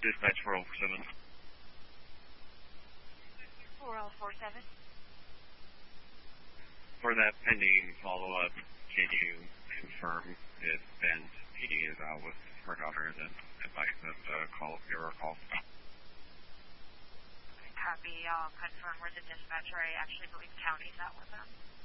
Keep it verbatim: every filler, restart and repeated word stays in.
Dispatch four oh four seven. four oh four seven. For that pending follow-up, can you confirm if Bend P D is out with her daughter and then advise them to call your call? Copy. I'll confirm with the dispatcher. I actually believe county's out with them.